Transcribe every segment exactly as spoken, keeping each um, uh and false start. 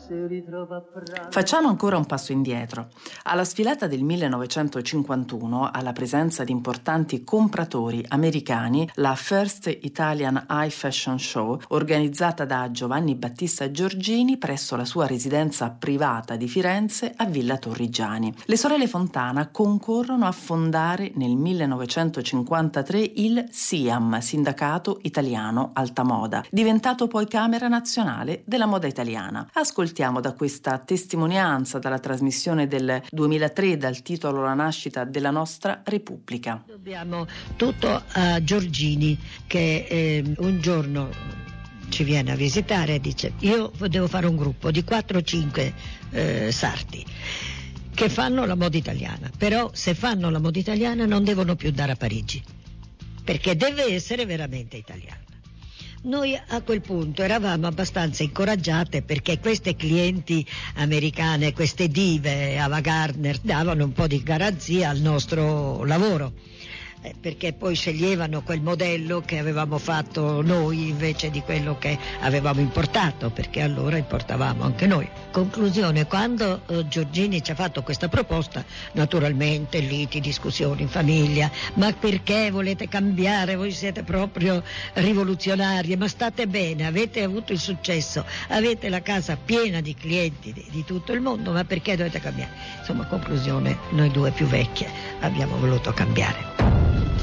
Facciamo ancora un passo indietro. Alla sfilata del millenovecentocinquantuno, alla presenza di importanti compratori americani, la First Italian High Fashion Show, organizzata da Giovanni Battista Giorgini presso la sua residenza privata di Firenze a Villa Torrigiani. Le sorelle Fontana concorrono a fondare nel millenovecentocinquantatré il SIAM, Sindacato Italiano Alta Moda, diventato poi Camera Nazionale della Moda Italiana. Ascoltiamo da questa testimonianza dalla trasmissione del duemilatré dal titolo La nascita della nostra Repubblica. Dobbiamo tutto a Giorgini che eh, un giorno ci viene a visitare e dice: io devo fare un gruppo di quattro o cinque eh, sarti che fanno la moda italiana, però se fanno la moda italiana non devono più andare a Parigi, perché deve essere veramente italiana. Noi a quel punto eravamo abbastanza incoraggiate perché queste clienti americane, queste dive, Ava Gardner, davano un po' di garanzia al nostro lavoro, eh, perché poi sceglievano quel modello che avevamo fatto noi invece di quello che avevamo importato, perché allora importavamo anche noi. Conclusione, quando eh, Giorgini ci ha fatto questa proposta, naturalmente liti, discussioni in famiglia: ma perché volete cambiare? Voi siete proprio rivoluzionarie, ma state bene, avete avuto il successo, avete la casa piena di clienti di, di tutto il mondo, ma perché dovete cambiare? Insomma, conclusione, noi due più vecchie abbiamo voluto cambiare.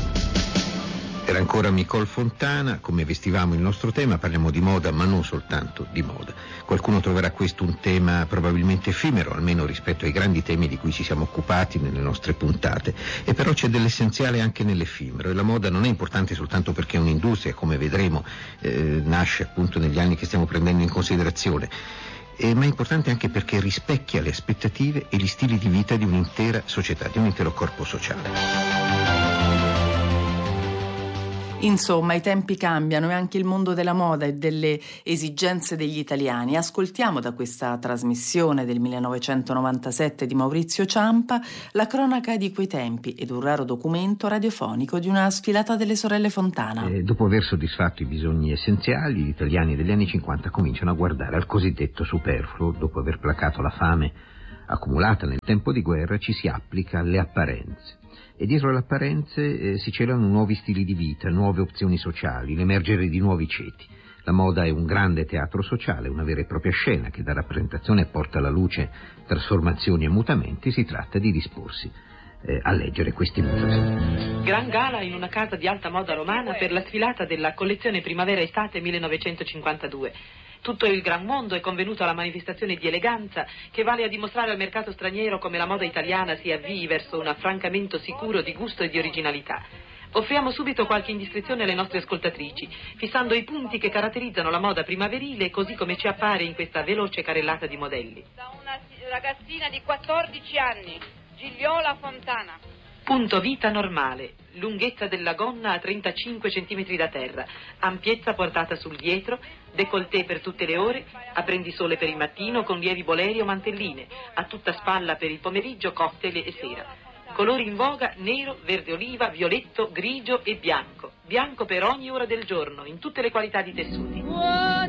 Era ancora Micol Fontana, come vestivamo il nostro tema, parliamo di moda ma non soltanto di moda. Qualcuno troverà questo un tema probabilmente effimero, almeno rispetto ai grandi temi di cui ci siamo occupati nelle nostre puntate, e però c'è dell'essenziale anche nell'effimero, e la moda non è importante soltanto perché è un'industria, come vedremo eh, nasce appunto negli anni che stiamo prendendo in considerazione, eh, ma è importante anche perché rispecchia le aspettative e gli stili di vita di un'intera società, di un intero corpo sociale. Insomma, i tempi cambiano e anche il mondo della moda e delle esigenze degli italiani. Ascoltiamo da questa trasmissione del millenovecentonovantasette di Maurizio Ciampa la cronaca di quei tempi ed un raro documento radiofonico di una sfilata delle sorelle Fontana. Eh, dopo aver soddisfatto i bisogni essenziali, gli italiani degli anni cinquanta cominciano a guardare al cosiddetto superfluo. Dopo aver placato la fame accumulata nel tempo di guerra, ci si applica alle apparenze. E dietro le apparenze eh, si celano nuovi stili di vita, nuove opzioni sociali, l'emergere di nuovi ceti. La moda è un grande teatro sociale, una vera e propria scena che dà rappresentazione e porta alla luce trasformazioni e mutamenti. Si tratta di disporsi eh, a leggere questi mutamenti. Gran gala in una casa di alta moda romana per la sfilata della collezione primavera-estate millenovecentocinquantadue. Tutto il gran mondo è convenuto alla manifestazione di eleganza che vale a dimostrare al mercato straniero come la moda italiana si avvii verso un affrancamento sicuro di gusto e di originalità. Offriamo subito qualche indiscrezione alle nostre ascoltatrici, fissando i punti che caratterizzano la moda primaverile così come ci appare in questa veloce carrellata di modelli. Da una ragazzina di quattordici anni, Gigliola Fontana. Punto vita normale, lunghezza della gonna a trentacinque centimetri da terra, ampiezza portata sul dietro, décolleté per tutte le ore, apprendisole per il mattino con lievi boleri o mantelline, a tutta spalla per il pomeriggio, cocktail e sera. Colori in voga: nero, verde oliva, violetto, grigio e bianco. Bianco per ogni ora del giorno, in tutte le qualità di tessuti.